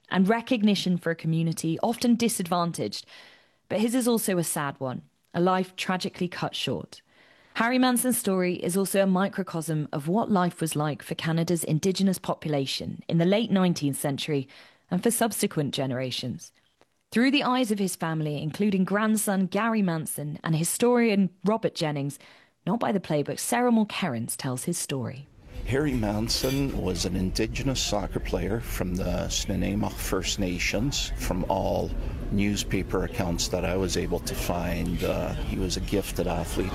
and recognition for a community often disadvantaged. But his is also a sad one, a life tragically cut short. Harry Manson's story is also a microcosm of what life was like for Canada's Indigenous population in the late 19th century and for subsequent generations. Through the eyes of his family, including grandson Gary Manson and historian Robert Jennings, not by the playbook, Sarah Mulkerrins tells his story. Harry Manson was an Indigenous soccer player from the Snuneymuxw First Nations. From all newspaper accounts that I was able to find, he was a gifted athlete.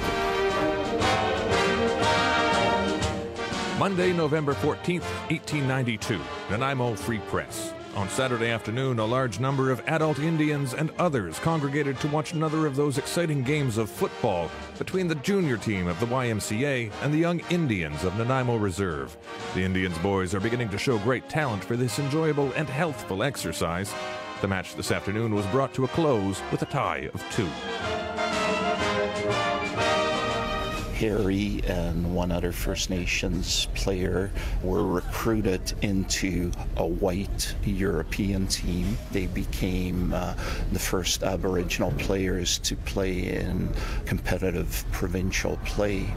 Monday, November 14th, 1892, Nanaimo Free Press. On Saturday afternoon, a large number of adult Indians and others congregated to watch another of those exciting games of football between the junior team of the YMCA and the Young Indians of Nanaimo Reserve. The Indians boys are beginning to show great talent for this enjoyable and healthful exercise. The match this afternoon was brought to a close with a tie of 2. Harry and one other First Nations player were recruited into a white European team. They became the first Aboriginal players to play in competitive provincial play.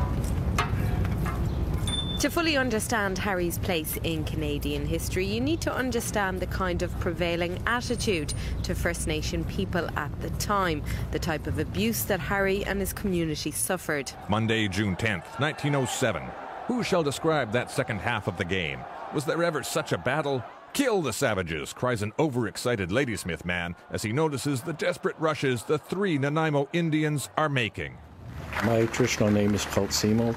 To fully understand Harry's place in Canadian history, you need to understand the kind of prevailing attitude to First Nation people at the time, the type of abuse that Harry and his community suffered. Monday, June 10th, 1907. Who shall describe that second half of the game? Was there ever such a battle? "Kill the savages," cries an overexcited Ladysmith man as he notices the desperate rushes the 3 Nanaimo Indians are making. My traditional name is Colt Seamolt.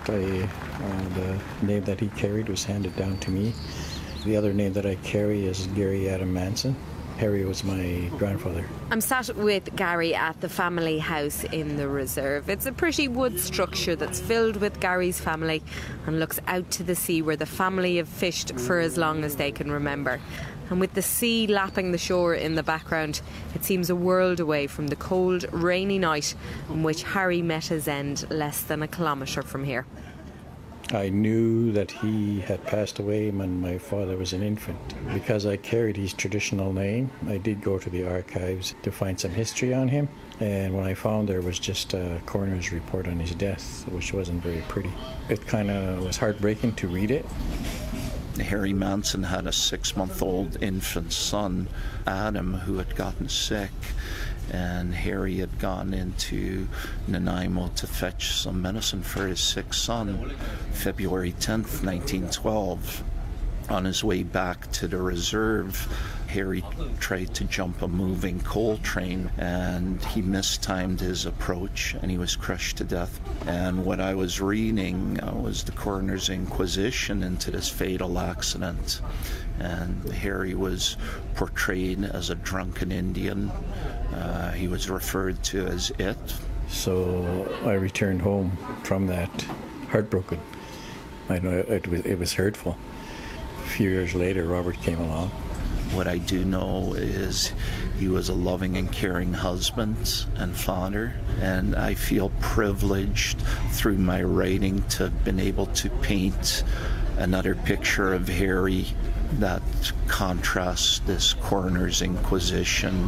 The name that he carried was handed down to me. The other name that I carry is Gary Adam Manson. Harry was my grandfather. I'm sat with Gary at the family house in the reserve. It's a pretty wood structure that's filled with Gary's family and looks out to the sea where the family have fished for as long as they can remember. And with the sea lapping the shore in the background, it seems a world away from the cold, rainy night in which Harry met his end less than a kilometre from here. I knew that he had passed away when my father was an infant. Because I carried his traditional name, I did go to the archives to find some history on him. And when I found there was just a coroner's report on his death, which wasn't very pretty. It kind of was heartbreaking to read it. Harry Manson had a 6-month-old infant son, Adam, who had gotten sick, and Harry had gone into Nanaimo to fetch some medicine for his sick son, February 10th, 1912. On his way back to the reserve, Harry tried to jump a moving coal train and he mistimed his approach and he was crushed to death. And what I was reading was the coroner's inquisition into this fatal accident. And Harry was portrayed as a drunken Indian. He was referred to as it. So I returned home from that heartbroken. I know it was hurtful. A few years later, Robert came along. What I do know is he was a loving and caring husband and father, and I feel privileged through my writing to have been able to paint another picture of Harry that contrasts this coroner's inquisition.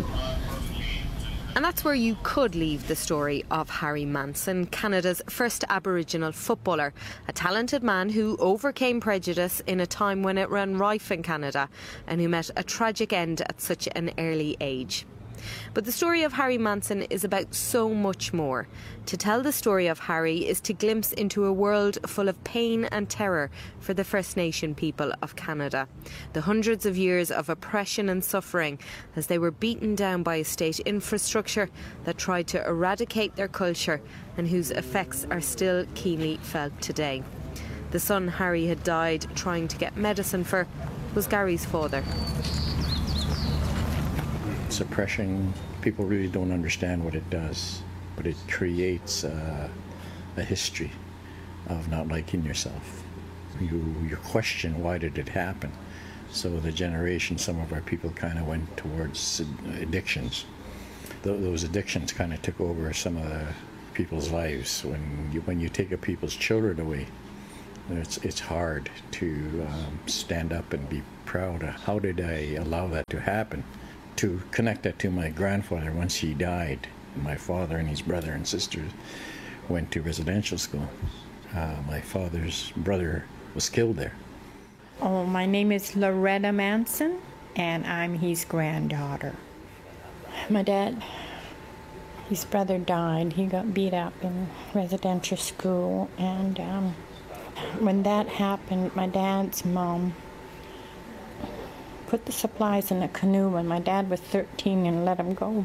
And that's where you could leave the story of Harry Manson, Canada's first Aboriginal footballer, a talented man who overcame prejudice in a time when it ran rife in Canada and who met a tragic end at such an early age. But the story of Harry Manson is about so much more. To tell the story of Harry is to glimpse into a world full of pain and terror for the First Nation people of Canada. The hundreds of years of oppression and suffering as they were beaten down by a state infrastructure that tried to eradicate their culture and whose effects are still keenly felt today. The son Harry had died trying to get medicine for was Gary's father. Suppression, people really don't understand what it does, but it creates a history of not liking yourself. You question, why did it happen? So the generation, some of our people kind of went towards addictions. Those addictions kind of took over some of the people's lives. When you take a people's children away, it's hard to stand up and be proud of how did I allow that to happen. To connect that to my grandfather once he died, my father and his brother and sisters went to residential school. My father's brother was killed there. Oh, my name is Loretta Manson, and I'm his granddaughter. My dad, his brother died. He got beat up in residential school, and when that happened, my dad's mom put the supplies in a canoe when my dad was 13 and let him go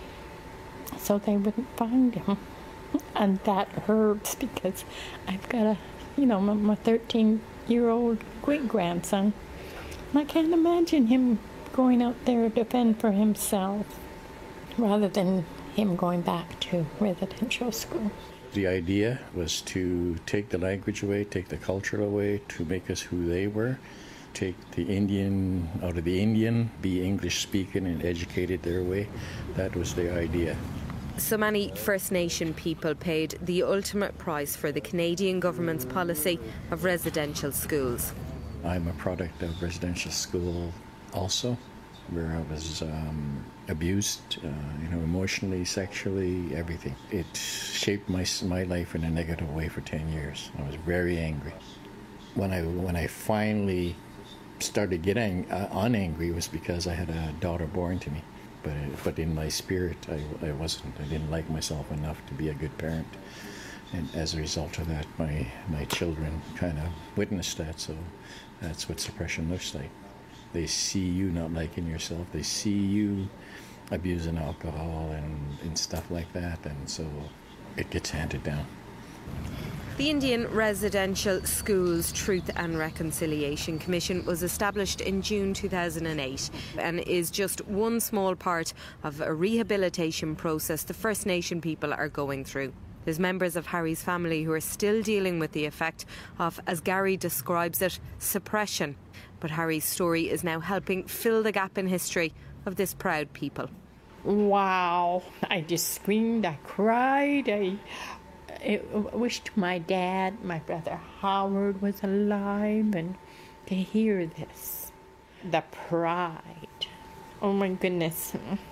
so they wouldn't find him. And that hurts because I've got my 13-year-old great-grandson. And I can't imagine him going out there to fend for himself rather than him going back to residential school. The idea was to take the language away, take the culture away, to make us who they were, take the Indian out of the Indian, be English-speaking and educated their way. That was the idea. So many First Nation people paid the ultimate price for the Canadian government's policy of residential schools. I'm a product of residential school also, where I was abused, emotionally, sexually, everything. It shaped my life in a negative way for 10 years. I was very angry. When I finally started getting unangry was because I had a daughter born to me. But in my spirit, I wasn't. I didn't like myself enough to be a good parent. And as a result of that, my children kind of witnessed that. So that's what suppression looks like. They see you not liking yourself. They see you abusing alcohol and stuff like that. And so it gets handed down. The Indian Residential Schools Truth and Reconciliation Commission was established in June 2008 and is just one small part of a rehabilitation process the First Nation people are going through. There's members of Harry's family who are still dealing with the effect of, as Gary describes it, suppression. But Harry's story is now helping fill the gap in history of this proud people. Wow. I just screamed, I cried, I wished my dad, my brother Howard was alive, and to hear this, the pride. Oh my goodness.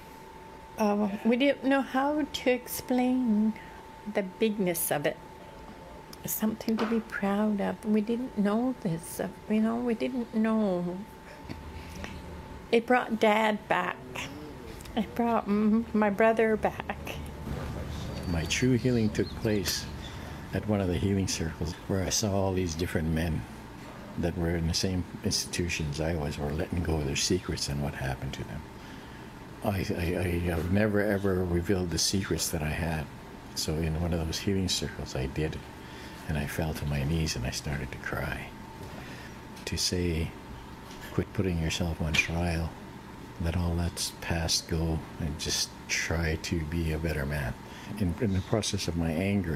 We didn't know how to explain the bigness of it. Something to be proud of. We didn't know this, we didn't know. It brought Dad back. It brought my brother back. My true healing took place at one of the healing circles where I saw all these different men that were in the same institutions I was, were letting go of their secrets and what happened to them. I have never ever revealed the secrets that I had. So in one of those healing circles I did it, and I fell to my knees and I started to cry. To say, quit putting yourself on trial, let all that's past go and just try to be a better man. In the process of my anger,